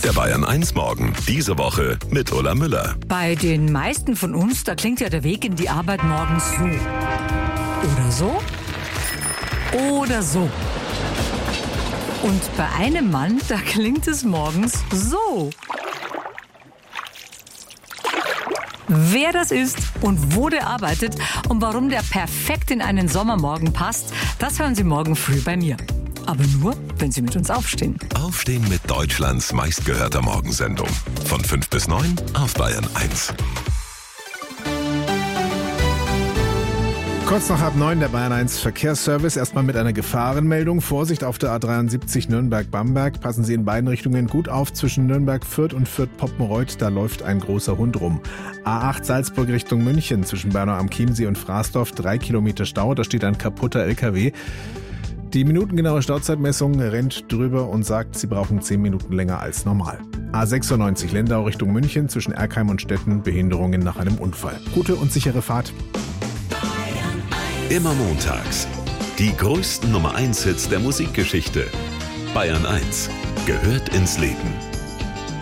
Der Bayern 1 Morgen. Diese Woche mit Ulla Müller. Bei den meisten von uns, da klingt ja der Weg in die Arbeit morgens so. Oder so. Oder so. Und bei einem Mann, da klingt es morgens so. Wer das ist und wo der arbeitet und warum der perfekt in einen Sommermorgen passt, das hören Sie morgen früh bei mir. Aber nur, wenn Sie mit uns aufstehen. Aufstehen mit Deutschlands meistgehörter Morgensendung. Von 5 bis 9 auf Bayern 1. Kurz nach 8:30 der Bayern 1 Verkehrsservice. Erstmal mit einer Gefahrenmeldung. Vorsicht auf der A73 Nürnberg-Bamberg. Passen Sie in beiden Richtungen gut auf. Zwischen Nürnberg-Fürth und Fürth-Poppenreuth, da läuft ein großer Hund rum. A8 Salzburg Richtung München. Zwischen Bernau am Chiemsee und Frasdorf 3 Kilometer Stau. Da steht ein kaputter LKW. Die minutengenaue Stauzeitmessung rennt drüber und sagt, Sie brauchen 10 Minuten länger als normal. A96 Lendau Richtung München. Zwischen Erkheim und Stetten Behinderungen nach einem Unfall. Gute und sichere Fahrt. Immer montags. Die größten Nummer 1 Hits der Musikgeschichte. Bayern 1 gehört ins Leben.